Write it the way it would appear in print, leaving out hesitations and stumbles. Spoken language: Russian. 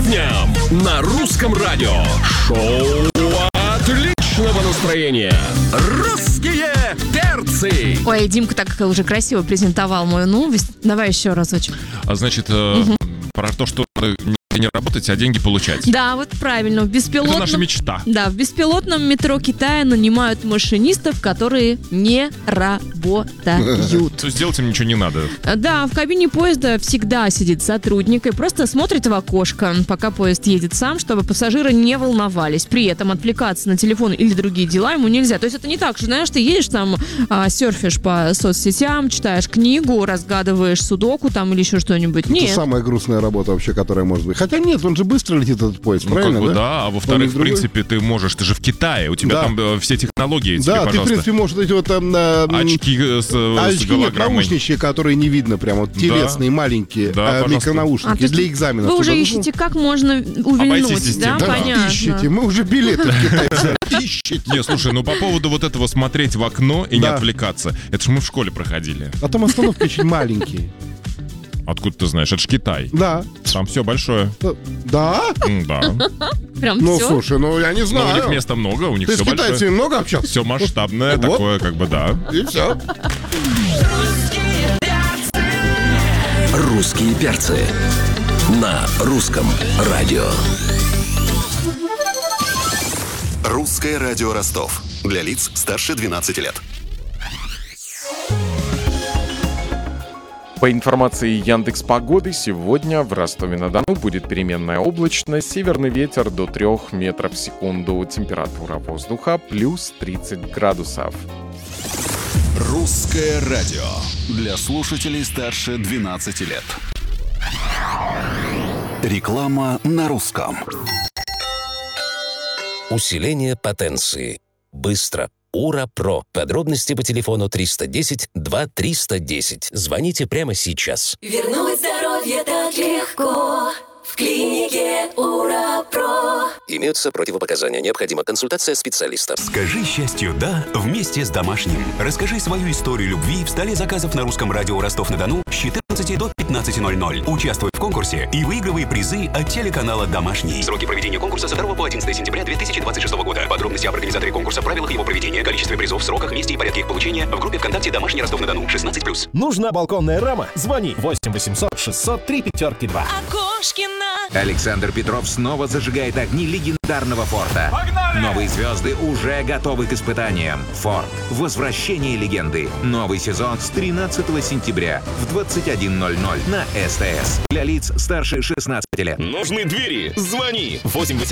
дням на Русском радио. Шоу отличного настроения. Русские перцы. Ой, Димка так уже красиво презентовал мою новость. Давай еще разочек. Значит, про то, что не работать, а деньги получать. Да, вот правильно. В беспилотном... Это наша мечта. Да, в беспилотном метро Китая нанимают машинистов, которые не работают. То есть делать им ничего не надо. Да, в кабине поезда всегда сидит сотрудник и просто смотрит в окошко, пока поезд едет сам, чтобы пассажиры не волновались. При этом отвлекаться на телефон или другие дела ему нельзя. То есть это не так, что, знаешь, ты едешь там, серфишь по соцсетям, читаешь книгу, разгадываешь судоку там или еще что-нибудь. Нет. Это самая грустная работа вообще, которая может быть. Хотя нет, он же быстро летит, этот поезд, правильно, как бы, да? А во-вторых, в принципе, ты же в Китае, у тебя там все технологии. Да, тебе, ты, в принципе, можешь эти вот очки с голограммой. наушнички, которые не видно, прям вот телесные, маленькие, микронаушники для экзаменов. Вы уже ищете, как можно увильнуть, да? Да, понятно. ищите, мы уже билеты в Китай ищете. Не, слушай, ну по поводу вот этого смотреть в окно и не отвлекаться, это же мы в школе проходили. А там остановки очень маленькие. Откуда ты знаешь? Это ж Китай. Да. Там все большое. Да? Да. Прям Ну, все? слушай, я не Но знаю. у них места много, у них Ты все с большое. китайцами много общался? Все масштабное, Вот. такое, как бы, да. И все. Русские перцы на Русском радио. Русское радио Ростов. Для лиц старше 12 лет. По информации Яндекс.Погоды, сегодня в Ростове-на-Дону будет переменная облачность, северный ветер до 3 метров в секунду, температура воздуха плюс 30 градусов. Русское радио. Для слушателей старше 12 лет. Реклама на русском. Усиление потенции. Быстро. Ура Про. Подробности по телефону 310 2310. Звоните прямо сейчас. Вернуть здоровье так легко. В клинике Ура Про. Имеются противопоказания. Необходима консультация специалиста. Скажи счастью «да» вместе с домашним. Расскажи свою историю любви в столе заказов на Русском радио Ростов-на-Дону с 14 до 15:00. Участвуй в конкурсе и выигрывай призы от телеканала «Домашний». Сроки проведения конкурса со 2 по 11 сентября 2026 года. Подробности об организаторе конкурса, правилах его проведения, количестве призов, сроках, месте и порядке их получения в группе ВКонтакте «Домашний Ростов-на-Дону» 16+. Нужна балконная рама? Звони 8 800 600 352. Окошкина. Александр Петров снова зажигает огни легендарного Форда. Погнали! Новые звезды уже готовы к испытаниям. Форд. Возвращение легенды. Новый сезон с 13 сентября в 21:00 на СТС. Для лиц старше 16 лет. Нужны двери? Звони 8